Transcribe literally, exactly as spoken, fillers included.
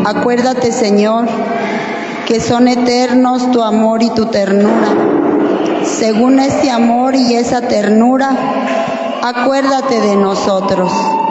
Acuérdate, Señor, que son eternos tu amor y tu ternura. Según este amor y esa ternura, acuérdate de nosotros.